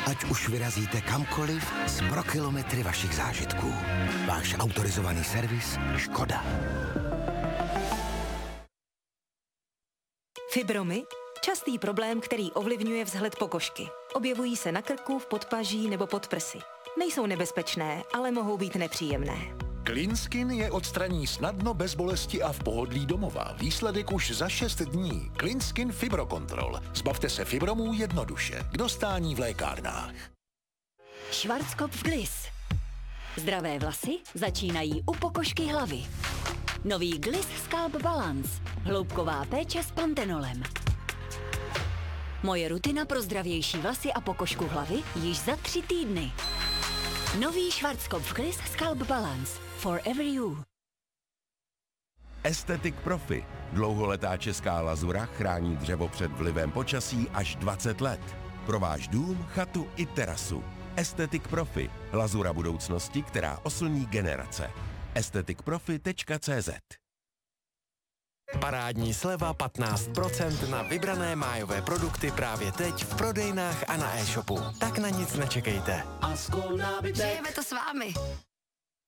Ať už vyrazíte kamkoliv z pro kilometry vašich zážitků. Váš autorizovaný servis Škoda. Fibromy? Častý problém, který ovlivňuje vzhled pokožky. Objevují se na krku, v podpaží nebo pod prsy. Nejsou nebezpečné, ale mohou být nepříjemné. Clean Skin je odstraní snadno, bez bolesti a v pohodlí domova. Výsledek už za 6 dní. Clean Skin Fibrocontrol. Zbavte se fibromů jednoduše. K dostání v lékárnách. Schwarzkopf Gliss. Zdravé vlasy začínají u pokožky hlavy. Nový Gliss Scalp Balance. Hloubková péče s pantenolem. Moje rutina pro zdravější vlasy a pokožku hlavy již za 3 týdny. Nový Schwarzkopf Gliss Scalp Balance. Forever you. Aesthetic Profi. Dlouholetá česká lazura chrání dřevo před vlivem počasí až 20 let. Pro váš dům, chatu i terasu. Aesthetic Profi. Lazura budoucnosti, která oslní generace. aestheticprofi.cz. Parádní sleva 15% na vybrané májové produkty právě teď v prodejnách a na e-shopu. Tak na nic nečekejte. Žijeme to s vámi.